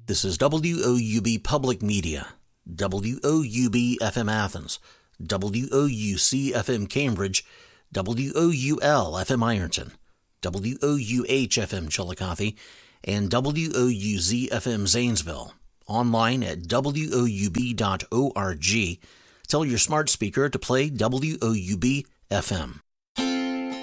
This is WOUB Public Media, WOUB FM Athens, WOUC FM Cambridge, WOUL FM Ironton, WOUH FM Chillicothe, and WOUZ FM Zanesville. Online at woub.org. Tell your smart speaker to play WOUB FM.